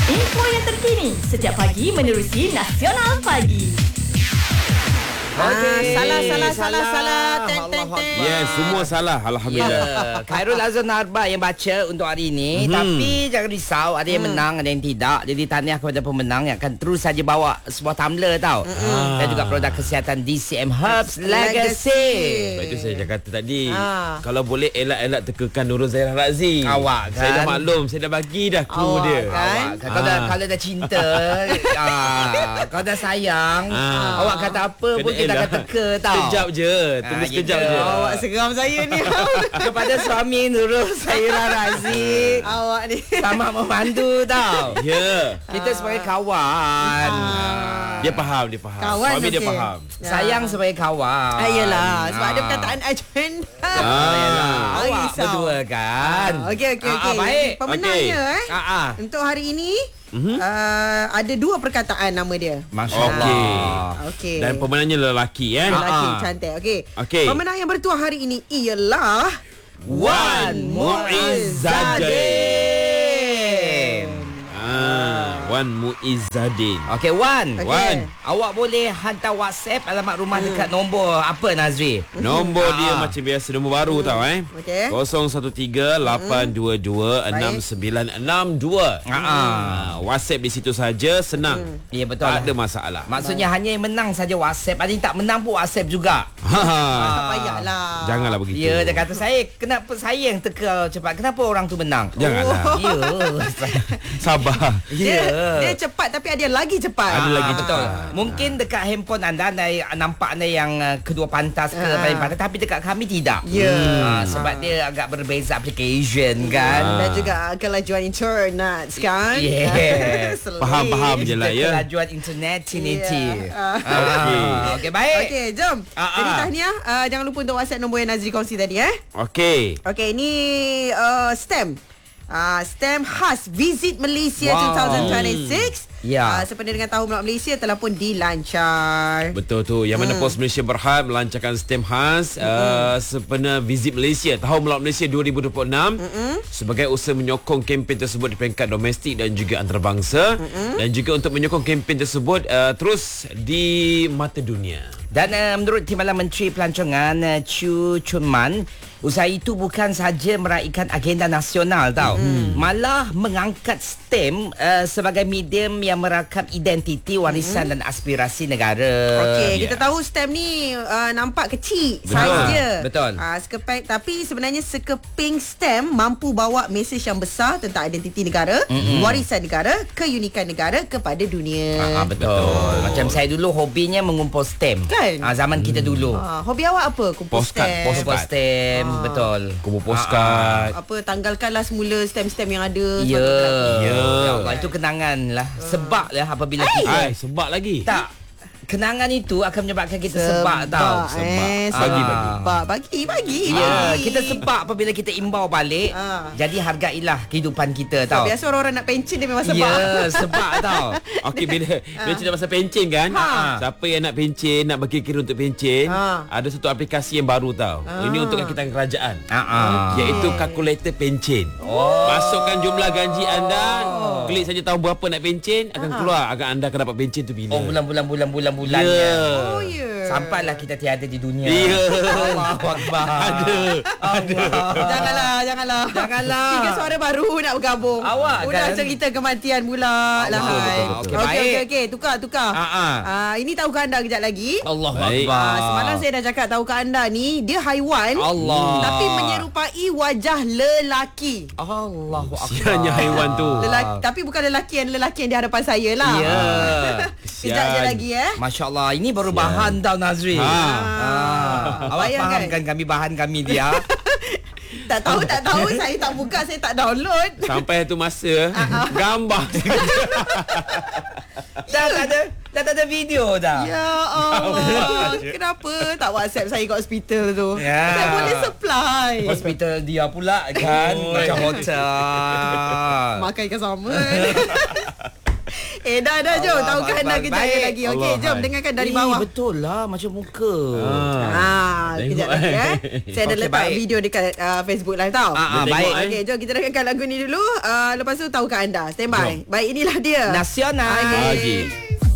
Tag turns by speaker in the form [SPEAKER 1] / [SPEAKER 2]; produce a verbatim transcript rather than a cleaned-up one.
[SPEAKER 1] Info yang terkini setiap pagi menerusi Nasional Pagi.
[SPEAKER 2] Okay.
[SPEAKER 3] Ah, salah, salah, salah, salah. Teng, teng, teng.
[SPEAKER 2] Yes, semua salah. Alhamdulillah.
[SPEAKER 4] Ya, Khairul Azhar Narba yang baca untuk hari ini. Hmm. Tapi jangan risau, ada yang hmm. menang, ada yang tidak. Jadi tahniah kepada pemenang yang akan terus saja bawa sebuah tumbler tau. Hmm. Dan juga produk kesihatan D C M Herbs Legacy.
[SPEAKER 2] Sebab itu saya dah kata tadi,
[SPEAKER 3] Ah.
[SPEAKER 2] kalau boleh elak-elak tekan Nurul Zairah Razi.
[SPEAKER 4] Awak kan?
[SPEAKER 2] Saya dah maklum, saya dah bagi dah clue
[SPEAKER 3] Awak
[SPEAKER 2] dia.
[SPEAKER 3] kan?
[SPEAKER 4] Awak, kalau, dah,
[SPEAKER 2] Ah.
[SPEAKER 4] kalau dah cinta, ah, kalau dah sayang,
[SPEAKER 2] Ah.
[SPEAKER 4] awak kata apa
[SPEAKER 2] Kena
[SPEAKER 4] pun kita
[SPEAKER 2] elak.
[SPEAKER 4] akan teka tau.
[SPEAKER 2] Sekejap je, tunggu
[SPEAKER 4] Ah,
[SPEAKER 2] sekejap
[SPEAKER 4] gitu.
[SPEAKER 2] je.
[SPEAKER 3] Awak seram saya ni.
[SPEAKER 4] Kepada suami Nurul Zairah Razi,
[SPEAKER 3] Awak ni.
[SPEAKER 4] sama membantu tau.
[SPEAKER 2] Ya.
[SPEAKER 4] Kita sebagai kawan.
[SPEAKER 3] Ah.
[SPEAKER 2] Dia faham, dia faham.
[SPEAKER 3] Kawan,
[SPEAKER 2] Suami dia
[SPEAKER 3] okey.
[SPEAKER 2] faham.
[SPEAKER 4] Sayang sebagai kawan.
[SPEAKER 3] Ah, yelah. Sebab
[SPEAKER 4] Ah.
[SPEAKER 3] ada perkataan agenda.
[SPEAKER 2] Ah.
[SPEAKER 4] Yalah.
[SPEAKER 3] Ah,
[SPEAKER 4] Awak
[SPEAKER 3] risau.
[SPEAKER 4] berdua kan.
[SPEAKER 3] Ah, Okey, okey,
[SPEAKER 4] Ah,
[SPEAKER 3] okey.
[SPEAKER 4] ah, baik.
[SPEAKER 3] Pemenangnya eh.
[SPEAKER 4] Ah, ah.
[SPEAKER 3] Untuk hari ini, uh, ada dua perkataan nama dia.
[SPEAKER 4] Masya
[SPEAKER 2] Okey.
[SPEAKER 4] Allah.
[SPEAKER 3] Okey.
[SPEAKER 2] Dan pemenangnya lelaki eh.
[SPEAKER 3] Lelaki
[SPEAKER 4] Ah, ah.
[SPEAKER 3] cantik. Okey.
[SPEAKER 2] Okey.
[SPEAKER 3] Pemenang yang bertuah hari ini ialah
[SPEAKER 4] Wan Muizzadin.
[SPEAKER 2] Ah, Wan Muizzadin.
[SPEAKER 4] Okey, Wan.
[SPEAKER 3] Okey.
[SPEAKER 4] Wan. Awak boleh hantar WhatsApp alamat rumah dekat nombor apa, Nazri?
[SPEAKER 2] Nombor
[SPEAKER 4] Ah.
[SPEAKER 2] dia macam biasa, nombor baru tau eh.
[SPEAKER 3] Okey.
[SPEAKER 2] kosong satu tiga lapan dua dua enam sembilan enam dua.
[SPEAKER 4] Ah,
[SPEAKER 2] Ah, WhatsApp di situ saja, senang.
[SPEAKER 4] Ya, betul.
[SPEAKER 2] Tak ada masalah.
[SPEAKER 4] Maksudnya hanya yang menang saja WhatsApp. Ada yang tak menang pun WhatsApp juga.
[SPEAKER 2] Ha.
[SPEAKER 3] Tak payahlah.
[SPEAKER 2] Janganlah begitu.
[SPEAKER 4] Ya, dia kata saya, kenapa saya yang teka cepat? Kenapa orang tu menang?
[SPEAKER 2] Janganlah.
[SPEAKER 3] Oh.
[SPEAKER 4] Ya.
[SPEAKER 2] Sabar.
[SPEAKER 3] Dia,
[SPEAKER 4] Ya.
[SPEAKER 3] dia cepat tapi ada lagi cepat.
[SPEAKER 2] Ada lagi
[SPEAKER 4] Ah, betul. Mungkin dekat handphone anda, anda nampak anda yang uh, kedua pantas ke
[SPEAKER 3] Ah.
[SPEAKER 4] paling pantas, tapi dekat kami tidak.
[SPEAKER 3] Ya.
[SPEAKER 4] Ah, sebab dia agak berbeza application kan.
[SPEAKER 2] Ah.
[SPEAKER 3] Dan juga kelajuan internet kan.
[SPEAKER 4] Yes.
[SPEAKER 3] Selit.
[SPEAKER 2] Faham-faham je lah ya.
[SPEAKER 4] Kelajuan internet ini.
[SPEAKER 3] Ya. Ah.
[SPEAKER 2] Okey.
[SPEAKER 4] Okey, baik.
[SPEAKER 3] Okey, jom.
[SPEAKER 4] Ah,
[SPEAKER 3] Jadi
[SPEAKER 4] ah.
[SPEAKER 3] tahniah. Uh, jangan lupa untuk WhatsApp nombor yang Nazri kongsi tadi eh.
[SPEAKER 2] Okey.
[SPEAKER 3] Okey, ini uh, stamp. Uh, stamp khas Visit Malaysia
[SPEAKER 4] Wow.
[SPEAKER 3] dua ribu dua puluh enam.
[SPEAKER 4] Ya.
[SPEAKER 3] Uh, sempena dengan Tahun Melawat Malaysia telah pun dilancar.
[SPEAKER 2] Betul tu. Yang mana
[SPEAKER 3] Hmm.
[SPEAKER 2] Pos Malaysia Berhad melancarkan stamp khas hmm. uh, sempena Visit Malaysia Tahun Melawat Malaysia dua ribu dua puluh enam hmm. sebagai usaha menyokong kempen tersebut di peringkat domestik dan juga antarabangsa hmm. dan juga untuk menyokong kempen tersebut uh, terus di mata dunia.
[SPEAKER 4] Dan uh, menurut Timbalan Menteri Pelancongan uh, Chu Chun Man, usaha itu bukan sahaja meraihkan agenda nasional tau, mm-hmm. malah mengangkat stamp uh, sebagai medium yang merakam identiti, warisan mm-hmm. dan aspirasi negara.
[SPEAKER 3] Okey,
[SPEAKER 2] Ya.
[SPEAKER 3] kita tahu stamp ni uh, nampak kecil
[SPEAKER 2] Betul.
[SPEAKER 3] saiz dia.
[SPEAKER 4] Betul.
[SPEAKER 3] Uh, sekeping, tapi sebenarnya sekeping stamp mampu bawa mesej yang besar tentang identiti negara, mm-hmm. warisan negara, keunikan negara kepada dunia.
[SPEAKER 4] Ah, betul. betul. Macam saya dulu hobinya mengumpul stamp.
[SPEAKER 3] Kan?
[SPEAKER 4] Ah, zaman kita dulu.
[SPEAKER 3] Uh, hobi awak apa? Kumpul
[SPEAKER 2] Postcard,
[SPEAKER 3] stamp.
[SPEAKER 4] Kumpul stamp,
[SPEAKER 3] Ah.
[SPEAKER 4] betul.
[SPEAKER 2] Kumpul postcard.
[SPEAKER 3] Apa tanggalkanlah semula stamp-stamp yang ada.
[SPEAKER 4] Ya.
[SPEAKER 3] Sepatutnya.
[SPEAKER 2] Ya.
[SPEAKER 4] Ya Allah, itu kenangan lah. Sebab lah apabila kita
[SPEAKER 2] Hai, sebab lagi.
[SPEAKER 4] tak, kenangan itu akan menyebabkan kita sebab, tau.
[SPEAKER 3] Sebab. Eh,
[SPEAKER 2] Sebab. Bagi,
[SPEAKER 3] sebab.
[SPEAKER 2] bagi.
[SPEAKER 3] Bagi, bagi. bagi.
[SPEAKER 4] Ya,
[SPEAKER 3] Bagi.
[SPEAKER 4] kita sebab apabila kita imbau balik.
[SPEAKER 3] Ah.
[SPEAKER 4] Jadi hargailah kehidupan kita, tau.
[SPEAKER 3] Biasa orang-orang nak pencen dia memang sebab.
[SPEAKER 4] Ya, sebab tau.
[SPEAKER 2] Okey, bila bila cerita pasal pencen kan,
[SPEAKER 3] Ha.
[SPEAKER 2] siapa yang nak pencen, nak bagi kira untuk pencen,
[SPEAKER 3] Ha.
[SPEAKER 2] ada satu aplikasi yang baru tau.
[SPEAKER 3] Ha.
[SPEAKER 2] Ini untuk kita kerajaan.
[SPEAKER 4] Ah, ah.
[SPEAKER 2] Iaitu kalkulator pencen.
[SPEAKER 4] Oh.
[SPEAKER 2] Masukkan jumlah gaji anda, klik saja tahu berapa nak pencen, akan keluar agar anda akan dapat pencen tu bila.
[SPEAKER 4] Oh, bulan-bulan bulan-bulan bulan
[SPEAKER 2] Ya.
[SPEAKER 4] ya.
[SPEAKER 3] Oh, ya.
[SPEAKER 4] Sampailah kita tiada di dunia.
[SPEAKER 2] Ya.
[SPEAKER 4] Allahu Akbar.
[SPEAKER 2] Ada.
[SPEAKER 4] Ada.
[SPEAKER 3] Janganlah, janganlah.
[SPEAKER 4] Janganlah.
[SPEAKER 3] Tiga suara baru nak bergabung.
[SPEAKER 4] Awak
[SPEAKER 3] Udah
[SPEAKER 4] kan?
[SPEAKER 3] cerita kematian pula.
[SPEAKER 4] Betul,
[SPEAKER 3] Lah.
[SPEAKER 4] betul, betul.
[SPEAKER 3] Okey,
[SPEAKER 4] Okey,
[SPEAKER 3] okey,
[SPEAKER 4] baik.
[SPEAKER 3] okey, okey. Tukar, tukar.
[SPEAKER 4] Ah, ah.
[SPEAKER 3] Ah, ini tahukah anda kejap lagi?
[SPEAKER 4] Allahu
[SPEAKER 2] Baik.
[SPEAKER 4] Akbar.
[SPEAKER 3] Ah, semalam saya dah cakap tahukah anda ni dia haiwan
[SPEAKER 4] Allah.
[SPEAKER 3] tapi menyerupai wajah lelaki.
[SPEAKER 4] Allahu Akbar.
[SPEAKER 2] Sianya haiwan tu.
[SPEAKER 3] Lelaki, tapi bukan lelaki yang lelaki yang di hadapan saya lah.
[SPEAKER 4] Ya.
[SPEAKER 3] Kejap je lagi eh.
[SPEAKER 4] Masya Allah, ini baru bahan tau, Nazri.
[SPEAKER 2] Ha.
[SPEAKER 4] Ah. Awak
[SPEAKER 3] Bayangkan.
[SPEAKER 4] fahamkan kami bahan kami dia.
[SPEAKER 3] Tak tahu, tak tahu. Saya tak buka, saya tak download.
[SPEAKER 2] Sampai tu masa gambar.
[SPEAKER 4] Dah tak ada, dah tak ada video dah.
[SPEAKER 3] Ya Allah. Kenapa tak WhatsApp saya kat hospital tu?
[SPEAKER 4] Ya.
[SPEAKER 3] Saya boleh supply.
[SPEAKER 4] Hospital dia pula kan.
[SPEAKER 2] Oi.
[SPEAKER 4] Macam hotel.
[SPEAKER 3] Makan ikan sama. Eh dah dah jom.
[SPEAKER 4] Allah
[SPEAKER 3] Tahukah anda
[SPEAKER 4] Akbar.
[SPEAKER 3] kejap
[SPEAKER 4] Baik.
[SPEAKER 3] lagi. Okey,
[SPEAKER 2] Allah,
[SPEAKER 3] jom
[SPEAKER 2] hai.
[SPEAKER 3] dengarkan dari
[SPEAKER 4] Eh,
[SPEAKER 3] bawah.
[SPEAKER 4] betul lah macam muka.
[SPEAKER 3] Ah,
[SPEAKER 2] Tengok,
[SPEAKER 3] kejap lagi
[SPEAKER 2] eh.
[SPEAKER 3] eh. Saya ada
[SPEAKER 4] Okey,
[SPEAKER 3] letak
[SPEAKER 4] baik.
[SPEAKER 3] video dekat uh, Facebook Live tau.
[SPEAKER 4] Ah, ah,
[SPEAKER 2] Dia
[SPEAKER 4] baik.
[SPEAKER 2] tengok, eh.
[SPEAKER 3] Okey, jom kita dengarkan lagu ni dulu. Uh, lepas tu tahukah anda. Stand by. Baik, inilah dia.
[SPEAKER 4] Nasional.
[SPEAKER 3] Okey.
[SPEAKER 2] Pagi.